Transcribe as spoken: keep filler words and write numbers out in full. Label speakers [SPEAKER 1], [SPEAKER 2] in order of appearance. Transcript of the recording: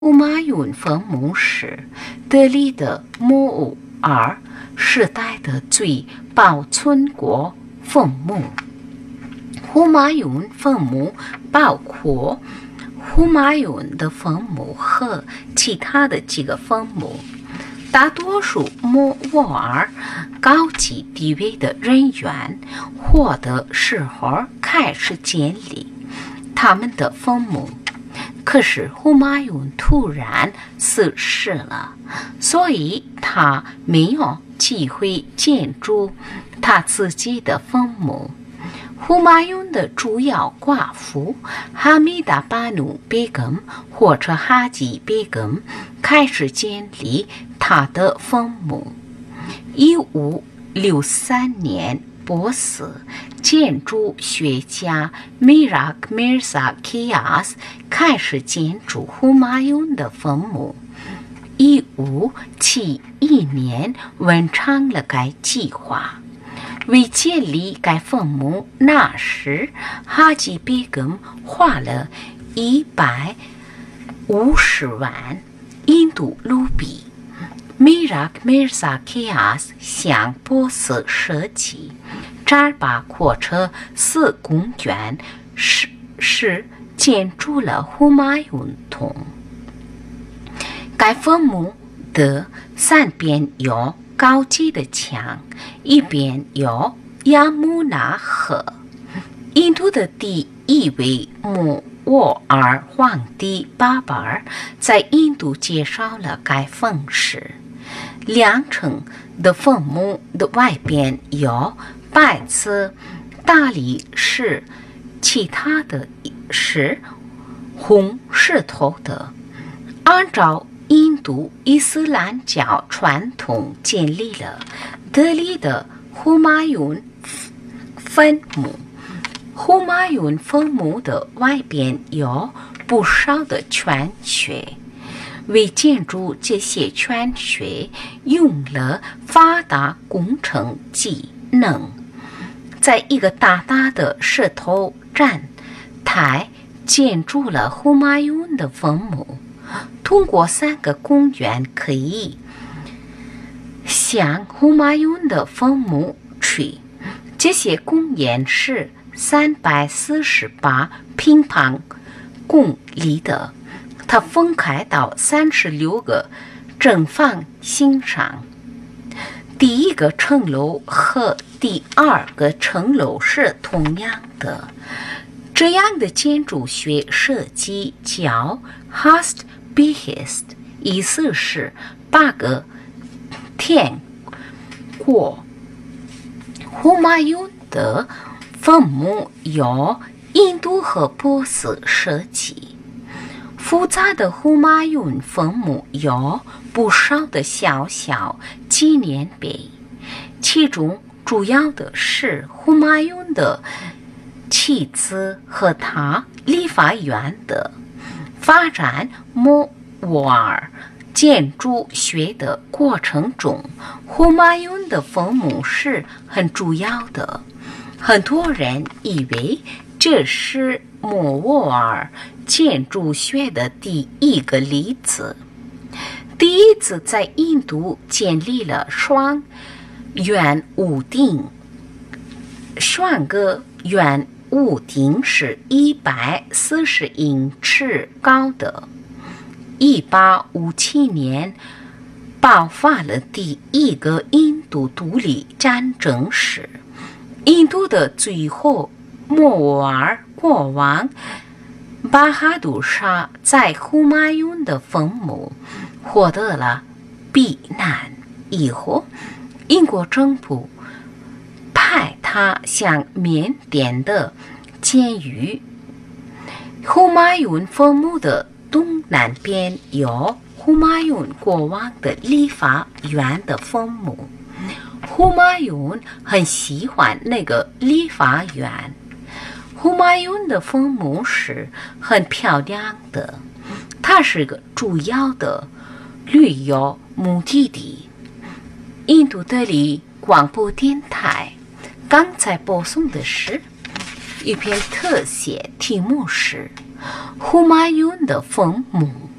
[SPEAKER 1] 胡马雍坟墓是德里的摩偶尔时代的最保存过坟墓。胡马雍坟墓包括胡马雍的坟墓和其他的几个坟墓。大多数摩沃尔高级地位的人员活的时候开始建立他们的坟墓，可是胡马雍突然逝世了，所以他没有机会建筑他自己的坟墓。胡马雍的主要寡妇哈米达巴努贝根或者哈吉贝根开始建立他的坟墓。一五六三年，波斯建筑学家米拉克米萨基亚斯开始建筑胡马雍的坟墓。一五七一年完成了该计划。为建立该坟墓，那时哈吉贝根花了一百五十万印度卢比。米拉克米萨基亚斯向波斯设计正儿八经车四公园，是是建筑了胡马雍洞。该坟墓的三边有高级的墙，一边有亚穆纳河。印度的第一位摩沃尔皇帝巴巴尔在印度介绍了该坟时，两层的坟墓的外边有白色大理石，其他的是红石头的。按照印度伊斯兰教传统建立了德里的胡马雍坟墓。胡马雍坟墓的外边有不少的泉穴，为建筑这些泉穴用了发达工程技能，在一个大大的石头站台建筑了胡马雍的坟墓。通过三个公园可以向胡马雍的坟墓去，这些公园是三百四十八平方公里的，它分开到三十六个正方形上。第一个层楼和第二个层楼是同样的。这样的建筑学设计叫 Hast Behest， 意思是八个天国。胡马雍的坟墓由印度和波斯设计。复杂的胡马雍坟墓有不少的小小纪念碑，其中主要的是胡马雍的妻子和他理发院的。发展摩沃尔建筑学的过程中，胡马雍的坟墓是很主要的。很多人以为这是摩沃尔建筑学的第一个例子。第一次在印度建立了双圆屋顶，双个圆屋顶是一百四十英尺高的。一八五七年爆发了第一个印度独立战争时，印度的最后摩沃尔国王巴哈杜沙在胡马雍的坟墓获得了避难。以后英国政府派他向缅甸的监狱。胡马雍坟墓的东南边有胡马雍国王的理发院的坟墓。胡马雍很喜欢那个理发院。胡马雍的坟墓是很漂亮的，它是个主要的旅游目的地。印度德里广播电台刚才播送的是一篇特写，题目是胡马雍的坟墓。